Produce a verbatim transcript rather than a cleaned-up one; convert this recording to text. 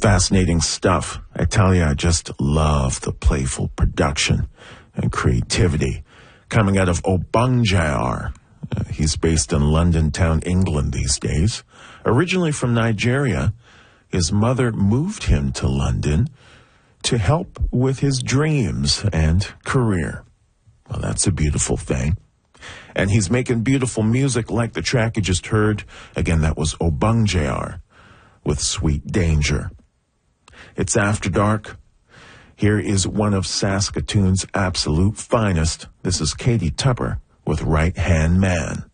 Fascinating stuff. I tell you, I just love the playful production and creativity coming out of Obongjayar. Uh, he's based in London Town, England these days. Originally from Nigeria, his mother moved him to London to help with his dreams and career. Well, that's a beautiful thing. And he's making beautiful music like the track you just heard. Again, that was Obongjayar with Sweet Danger. It's After Dark. Here is one of Saskatoon's absolute finest. This is Katie Tupper with Right Hand Man.